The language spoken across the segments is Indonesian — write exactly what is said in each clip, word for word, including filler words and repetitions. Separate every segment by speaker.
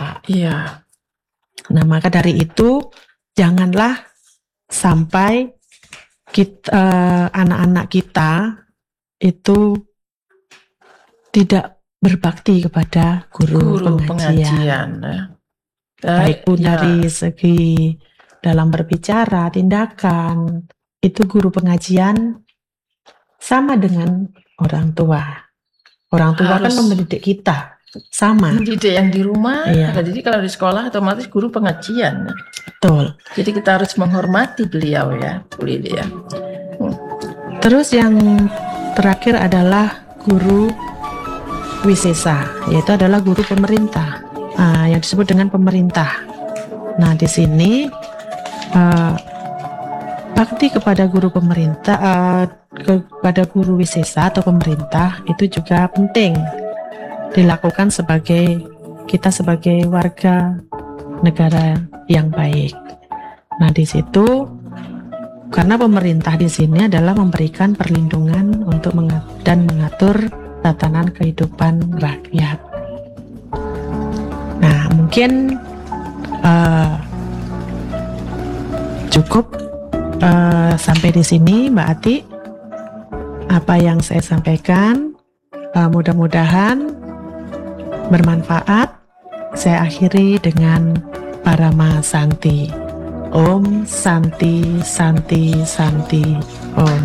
Speaker 1: iya.
Speaker 2: Nah, maka dari itu janganlah sampai kita, uh, anak-anak kita itu tidak berbakti kepada guru,
Speaker 1: Guru
Speaker 2: pengajian.
Speaker 1: pengajian. Ya.
Speaker 2: Baik pun
Speaker 1: Ya.
Speaker 2: dari segi dalam berbicara, tindakan, itu guru pengajian sama dengan orang tua. Orang tua
Speaker 1: Harus
Speaker 2: kan mendidik kita, sama.
Speaker 1: Mendidik yang di rumah,
Speaker 2: Iya.
Speaker 1: jadi kalau di sekolah otomatis guru pengajian.
Speaker 2: Betul.
Speaker 1: Jadi kita harus menghormati beliau ya, Bu Lili ya. Hmm.
Speaker 2: Terus yang terakhir adalah guru wisesa, yaitu adalah guru pemerintah, uh, yang disebut dengan pemerintah. Nah, di sini uh, bakti kepada guru pemerintah, uh, kepada guru wisesa atau pemerintah itu juga penting dilakukan sebagai kita sebagai warga negara yang baik. Nah, di situ karena pemerintah di sini adalah memberikan perlindungan untuk mengat- dan mengatur tatanan kehidupan rakyat. Nah, mungkin uh, cukup uh, sampai di sini, Mbak Ati. Apa yang saya sampaikan uh, mudah-mudahan bermanfaat. Saya akhiri dengan Parama Santi. Om Santi Santi Santi Om.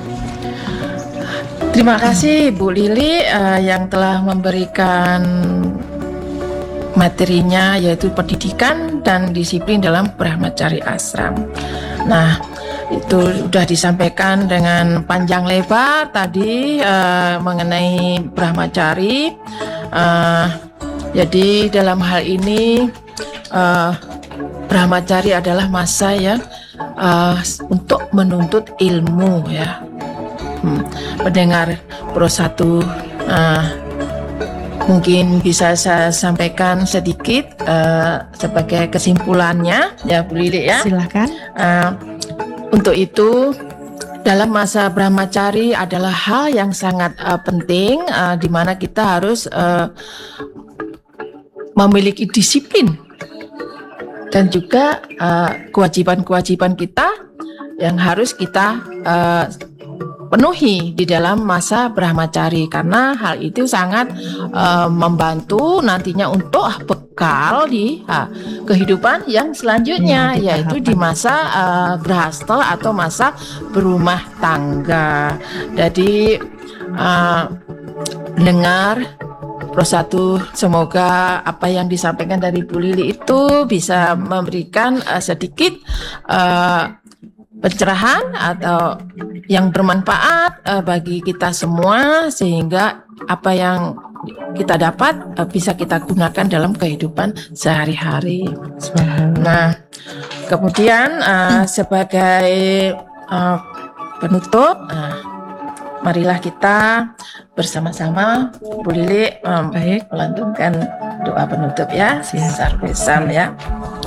Speaker 1: Terima kasih Bu Lili uh, yang telah memberikan materinya, yaitu pendidikan dan disiplin dalam Brahmacari Ashram. Nah, itu sudah disampaikan dengan panjang lebar tadi uh, mengenai Brahmacari. Uh, jadi dalam hal ini uh, Brahmacari adalah masa ya uh, untuk menuntut ilmu ya. Hmm, pendengar Pro satu, uh, mungkin bisa saya sampaikan sedikit uh, sebagai kesimpulannya ya Bu Lili ya.
Speaker 2: Silakan.
Speaker 1: Uh, untuk itu dalam masa Brahmacari adalah hal yang sangat uh, penting uh, di mana kita harus uh, memiliki disiplin dan juga uh, kewajiban-kewajiban kita yang harus kita uh, penuhi di dalam masa Brahmacari, karena hal itu sangat uh, membantu nantinya untuk bekal di uh, kehidupan yang selanjutnya, ya, yaitu di masa uh, Grahastha atau masa berumah tangga. Jadi uh, dengar Pro satu, semoga apa yang disampaikan dari Bu Lili itu bisa memberikan uh, sedikit uh, pencerahan atau yang bermanfaat uh, bagi kita semua, sehingga apa yang kita dapat uh, bisa kita gunakan dalam kehidupan sehari-hari. Nah, kemudian uh, sebagai uh, penutup, uh, marilah kita bersama-sama Bu Lili um,
Speaker 2: Baik.
Speaker 1: melantunkan doa penutup ya, Sarvesam ya.